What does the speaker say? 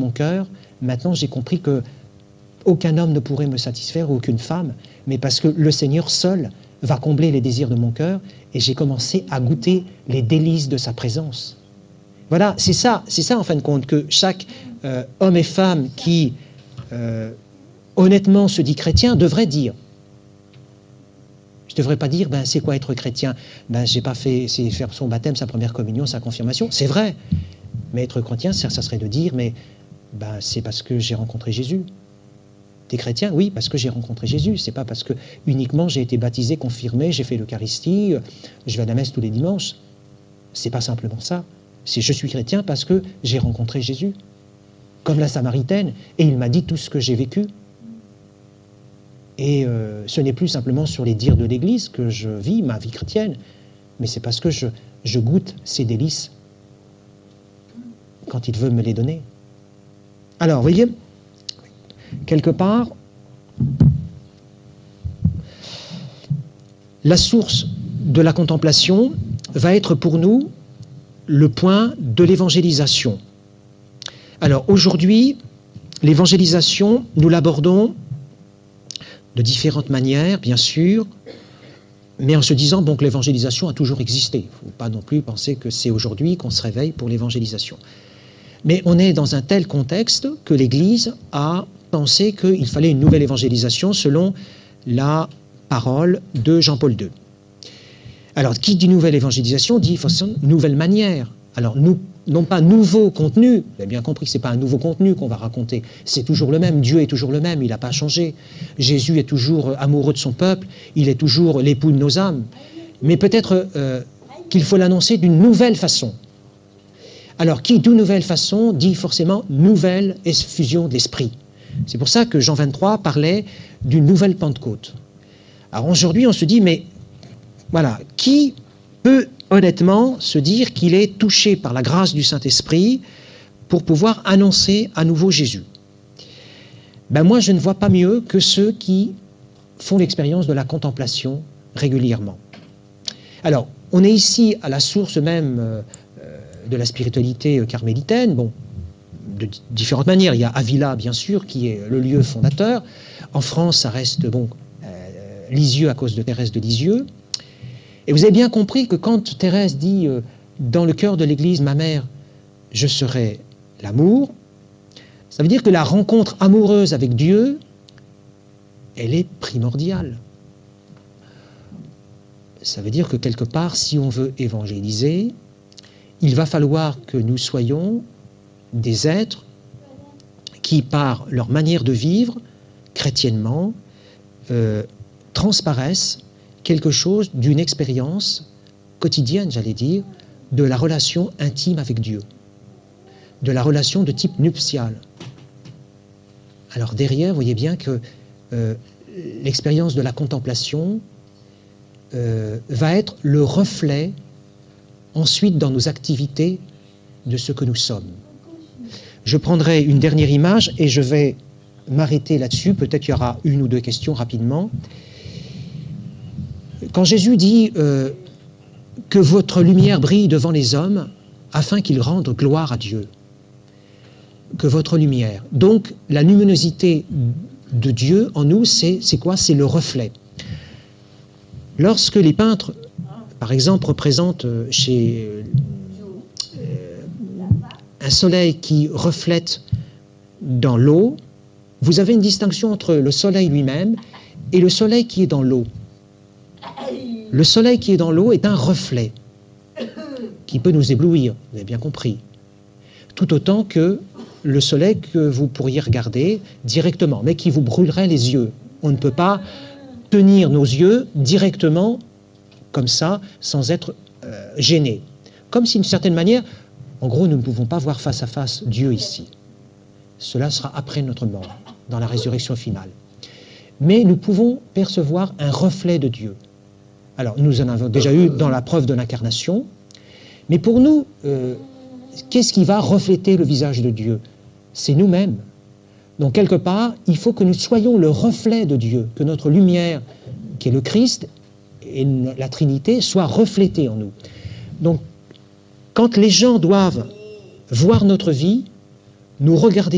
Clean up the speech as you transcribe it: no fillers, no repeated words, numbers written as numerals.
mon cœur, maintenant j'ai compris que aucun homme ne pourrait me satisfaire, aucune femme, mais parce que le Seigneur seul va combler les désirs de mon cœur, et j'ai commencé à goûter les délices de sa présence. Voilà, c'est ça en fin de compte, que chaque homme et femme qui honnêtement se dit chrétien devrait dire. Je ne devrais pas dire, c'est quoi être chrétien? J'ai pas fait, c'est faire son baptême, sa première communion, sa confirmation, c'est vrai. Mais être chrétien, ça serait de dire, c'est parce que j'ai rencontré Jésus. T'es chrétien? Oui, parce que j'ai rencontré Jésus. C'est pas parce que uniquement j'ai été baptisé, confirmé, j'ai fait l'Eucharistie, je vais à la messe tous les dimanches. C'est pas simplement ça. C'est je suis chrétien parce que j'ai rencontré Jésus. Comme la Samaritaine, et il m'a dit tout ce que j'ai vécu. Et ce n'est plus simplement sur les dires de l'Église que je vis ma vie chrétienne, mais c'est parce que je goûte ses délices quand il veut me les donner. Alors, vous voyez, quelque part, la source de la contemplation va être pour nous le point de l'évangélisation. Alors, aujourd'hui, l'évangélisation, nous l'abordons de différentes manières, bien sûr, mais en se disant que l'évangélisation a toujours existé. Il ne faut pas non plus penser que c'est aujourd'hui qu'on se réveille pour l'évangélisation. Mais on est dans un tel contexte que l'Église a pensé qu'il fallait une nouvelle évangélisation selon la parole de Jean-Paul II. Alors, qui dit nouvelle évangélisation dit forcément nouvelle manière. Alors, non pas nouveau contenu, vous avez bien compris que ce n'est pas un nouveau contenu qu'on va raconter, c'est toujours le même, Dieu est toujours le même, il n'a pas changé. Jésus est toujours amoureux de son peuple, il est toujours l'époux de nos âmes. Mais peut-être qu'il faut l'annoncer d'une nouvelle façon. Alors, qui d'une nouvelle façon dit forcément nouvelle effusion de l'esprit. C'est pour ça que Jean 23 parlait d'une nouvelle Pentecôte. Alors aujourd'hui, on se dit, mais voilà, qui peut honnêtement se dire qu'il est touché par la grâce du Saint-Esprit pour pouvoir annoncer à nouveau Jésus? Moi, je ne vois pas mieux que ceux qui font l'expérience de la contemplation régulièrement. Alors, on est ici à la source même de la spiritualité carmélitaine, de différentes manières. Il y a Avila, bien sûr, qui est le lieu fondateur. En France, ça reste, Lisieux à cause de Thérèse de Lisieux. Et vous avez bien compris que quand Thérèse dit dans le cœur de l'Église, ma mère, je serai l'amour, ça veut dire que la rencontre amoureuse avec Dieu, elle est primordiale. Ça veut dire que quelque part, si on veut évangéliser, il va falloir que nous soyons des êtres qui, par leur manière de vivre, chrétiennement, transparaissent quelque chose d'une expérience quotidienne, j'allais dire, de la relation intime avec Dieu, de la relation de type nuptial. Alors derrière, vous voyez bien que l'expérience de la contemplation va être le reflet ensuite dans nos activités de ce que nous sommes. Je prendrai une dernière image et je vais m'arrêter là-dessus, peut-être qu'il y aura une ou deux questions rapidement. Quand Jésus dit que votre lumière brille devant les hommes afin qu'ils rendent gloire à Dieu, que votre lumière. Donc, la luminosité de Dieu en nous, c'est quoi? C'est le reflet. Lorsque les peintres, par exemple, représentent un soleil qui reflète dans l'eau, vous avez une distinction entre le soleil lui-même et le soleil qui est dans l'eau. Le soleil qui est dans l'eau est un reflet qui peut nous éblouir, vous avez bien compris. Tout autant que le soleil que vous pourriez regarder directement, mais qui vous brûlerait les yeux. On ne peut pas tenir nos yeux directement comme ça, sans être gêné. Comme si, d'une certaine manière, en gros, nous ne pouvons pas voir face à face Dieu ici. Cela sera après notre mort, dans la résurrection finale. Mais nous pouvons percevoir un reflet de Dieu. Alors, nous en avons déjà eu dans la preuve de l'incarnation, mais pour nous, qu'est-ce qui va refléter le visage de Dieu? C'est nous-mêmes. Donc, quelque part, il faut que nous soyons le reflet de Dieu, que notre lumière, qui est le Christ, et la Trinité, soit reflétée en nous. Donc, quand les gens doivent voir notre vie, nous regarder